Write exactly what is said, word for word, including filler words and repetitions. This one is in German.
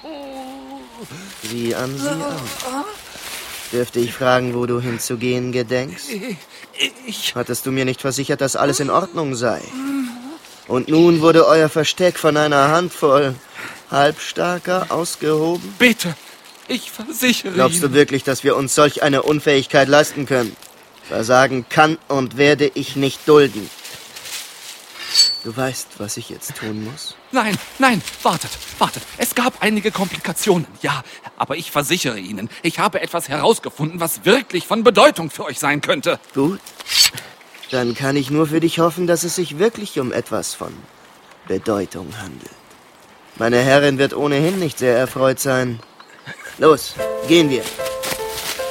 Sieh an sie an. Dürfte ich fragen, wo du hinzugehen gedenkst? Ich... Hattest du mir nicht versichert, dass alles in Ordnung sei? Und nun wurde euer Versteck von einer Handvoll Halbstarker ausgehoben? Bitte, ich versichere Glaubst Ihnen... du wirklich, dass wir uns solch eine Unfähigkeit leisten können? Versagen kann und werde ich nicht dulden. Du weißt, was ich jetzt tun muss? Nein, nein, wartet, wartet. Es gab einige Komplikationen, ja. Aber ich versichere Ihnen, ich habe etwas herausgefunden, was wirklich von Bedeutung für euch sein könnte. Gut. Dann kann ich nur für dich hoffen, dass es sich wirklich um etwas von Bedeutung handelt. Meine Herrin wird ohnehin nicht sehr erfreut sein. Los, gehen wir.